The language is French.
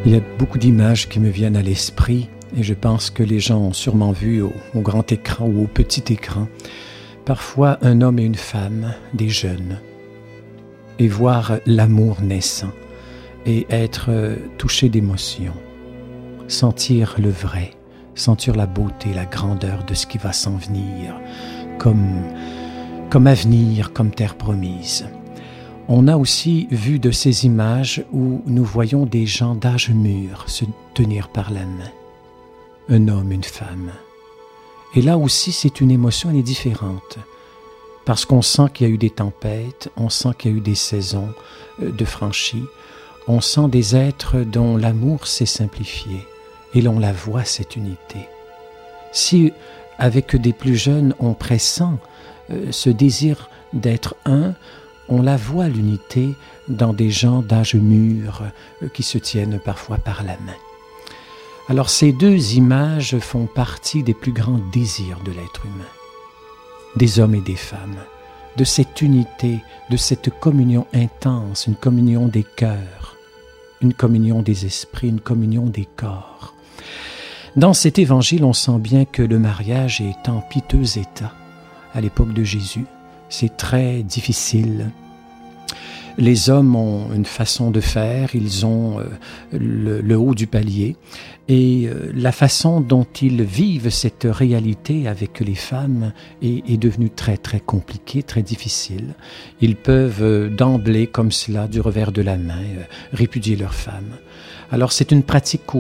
Il y a beaucoup d'images qui me viennent à l'esprit et je pense que les gens ont sûrement vu au grand écran ou au petit écran parfois un homme et une femme, des jeunes, et voir l'amour naissant et être touché d'émotion, sentir le vrai, sentir la beauté, la grandeur de ce qui va s'en venir, comme avenir, comme terre promise. On a aussi vu de ces images où nous voyons des gens d'âge mûr se tenir par la main, un homme, une femme. Et là aussi, c'est une émotion, elle est différente, parce qu'on sent qu'il y a eu des tempêtes, on sent qu'il y a eu des saisons de franchies, on sent des êtres dont l'amour s'est simplifié, et l'on la voit, cette unité. Si, avec des plus jeunes, on pressent ce désir d'être un, on la voit, l'unité, dans des gens d'âge mûr qui se tiennent parfois par la main. Alors ces deux images font partie des plus grands désirs de l'être humain, des hommes et des femmes, de cette unité, de cette communion intense, une communion des cœurs, une communion des esprits, une communion des corps. Dans cet évangile, on sent bien que le mariage est en piteux état à l'époque de Jésus. C'est très difficile. Les hommes ont une façon de faire, ils ont le haut du palier et la façon dont ils vivent cette réalité avec les femmes est devenue très très compliquée, très difficile. Ils peuvent d'emblée, comme cela, du revers de la main, répudier leurs femmes. Alors c'est une pratique